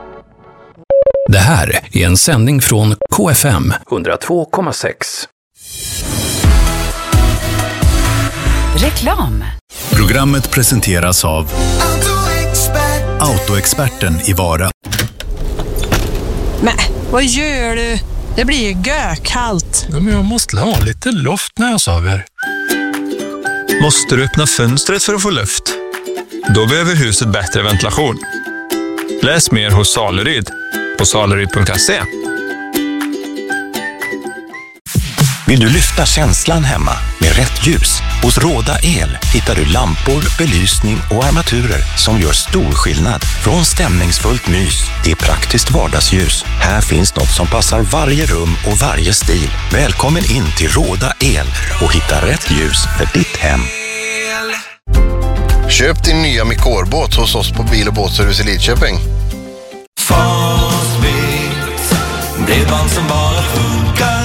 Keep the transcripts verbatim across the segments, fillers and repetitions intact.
Det här är en sändning från K F M hundratvå komma sex. Reklam. Programmet presenteras av Autoexperten i Vara. Men, vad gör du? Det blir ju gökallt. Ja, men jag måste ha lite luft när jag sover. Måste du öppna fönstret för att få luft? Då behöver huset bättre ventilation. Läs mer hos Saleryd på saleryd punkt se. Vill du lyfta känslan hemma med rätt ljus? Hos Råda El hittar du lampor, belysning och armaturer som gör stor skillnad. Från stämningsfullt mys till praktiskt vardagsljus. Här finns något som passar varje rum och varje stil. Välkommen in till Råda El och hitta rätt ljus för ditt hem. Köp din nya Mikor-båt hos oss på Bil- och båtservice i Lidköping. Fastbit, bredband som bara funkar.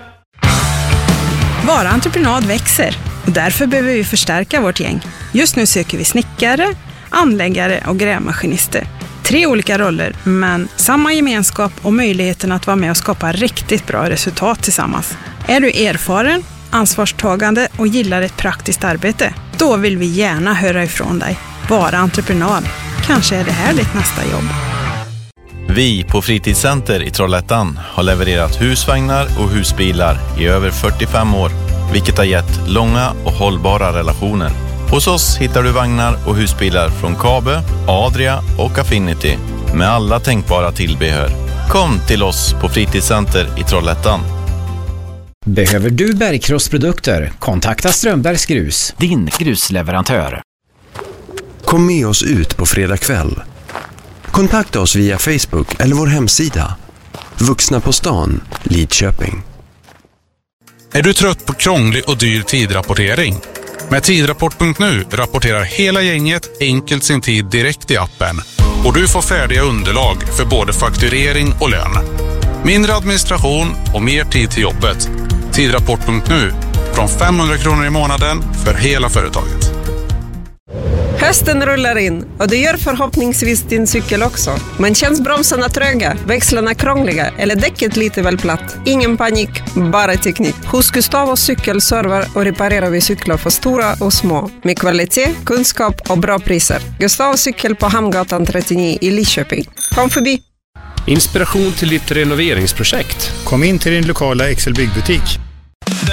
Vara entreprenad växer och därför behöver vi förstärka vårt gäng. Just nu söker vi snickare, anläggare och grävmaskinister. Tre olika roller, men samma gemenskap och möjligheten att vara med och skapa riktigt bra resultat tillsammans. Är du erfaren, ansvarstagande och gillar ett praktiskt arbete? Då vill vi gärna höra ifrån dig. Vara entreprenad. Kanske är det här ditt nästa jobb. Vi på Fritidscenter i Trollhättan har levererat husvagnar och husbilar i över fyrtiofem år, vilket har gett långa och hållbara relationer. Hos oss hittar du vagnar och husbilar från Kabe, Adria och Affinity med alla tänkbara tillbehör. Kom till oss på Fritidscenter i Trollhättan. Behöver du bergkrossprodukter? Kontakta Strömbergs Grus, din grusleverantör. Kom med oss ut på fredag kväll. Kontakta oss via Facebook eller vår hemsida. Vuxna på stan, Lidköping. Är du trött på krånglig och dyr tidrapportering? Med tidrapport punkt nu rapporterar hela gänget enkelt sin tid direkt i appen. Och du får färdiga underlag för både fakturering och lön. Mindre administration och mer tid till jobbet. Tidrapport punkt nu från femhundra kronor i månaden för hela företaget. Hösten rullar in och det gör förhoppningsvis din cykel också. Men känns bromsarna tröga, växlarna krångliga eller däcket lite väl platt? Ingen panik, bara teknik. Hos Gustavos cykelserver och reparerar vi cyklar för stora och små. Med kvalitet, kunskap och bra priser. Gustavos cykel på Hamngatan trettionio i Lidköping. Kom förbi! Inspiration till ditt renoveringsprojekt. Kom in till din lokala Excel byggbutik.